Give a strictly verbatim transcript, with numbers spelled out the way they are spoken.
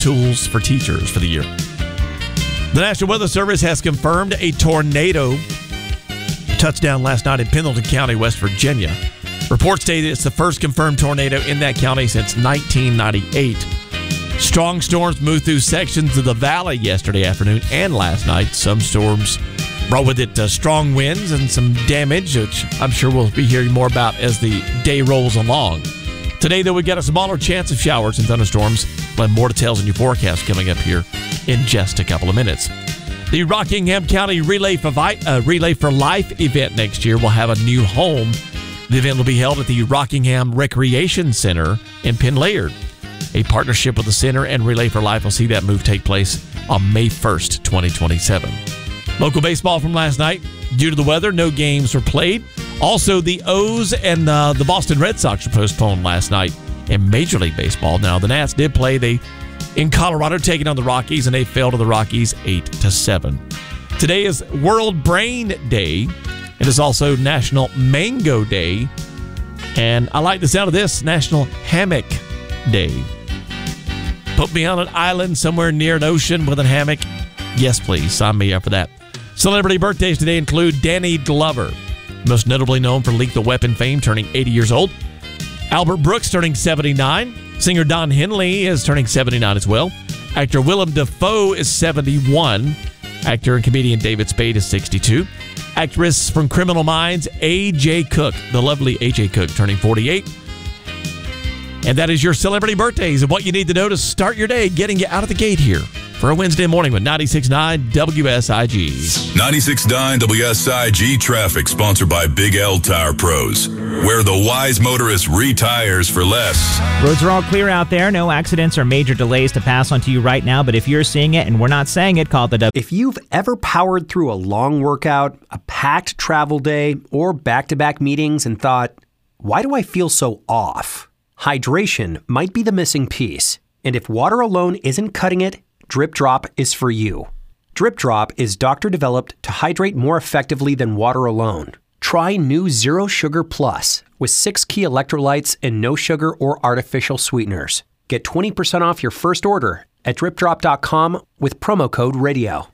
tools for teachers for the year. The National Weather Service has confirmed a tornado touchdown last night in Pendleton County, West Virginia. Reports state it's the first confirmed tornado in that county since nineteen ninety-eight. Strong storms moved through sections of the valley yesterday afternoon and last night. Some storms brought with it uh, strong winds and some damage, which I'm sure we'll be hearing more about as the day rolls along. Today, though, we got a smaller chance of showers and thunderstorms. We'll have more details in your forecast coming up here in just a couple of minutes. The Rockingham County Relay for, Vi- uh, Relay for Life event next year will have a new home. The event will be held at the Rockingham Recreation Center in Penn-Laird. A partnership with the center and Relay for Life will see that move take place on May first, twenty twenty-seven. Local baseball from last night. Due to the weather, no games were played. Also, the O's and uh, the Boston Red Sox were postponed last night in Major League Baseball. Now, the Nats did play they in Colorado, taking on the Rockies, and they fell to the Rockies eight to seven. Today is World Brain Day. It is also National Mango Day. And I like the sound of this, National Hammock Day. Put me on an island somewhere near an ocean with a hammock. Yes, please. Sign me up for that. Celebrity birthdays today include Danny Glover, most notably known for Lethal Weapon fame, turning eighty years old. Albert Brooks turning seventy-nine. Singer Don Henley is turning seventy-nine as well. Actor Willem Dafoe is seventy-one. Actor and comedian David Spade is sixty-two. Actress from Criminal Minds, A J Cook, the lovely A J Cook, turning forty-eight. And that is your celebrity birthdays and what you need to know to start your day, getting you out of the gate here for a Wednesday morning with ninety-six point nine W S I G. ninety-six point nine W S I G traffic, sponsored by Big L Tire Pros, where the wise motorist retires for less. Roads are all clear out there. No accidents or major delays to pass on to you right now. But if you're seeing it and we're not saying it, call the W. If you've ever powered through a long workout, a packed travel day, or back-to-back meetings and thought, why do I feel so off? Hydration might be the missing piece. And if water alone isn't cutting it, Drip Drop is for you. Drip Drop is doctor-developed to hydrate more effectively than water alone. Try new Zero Sugar Plus with six key electrolytes and no sugar or artificial sweeteners. Get twenty percent off your first order at drip drop dot com with promo code radio.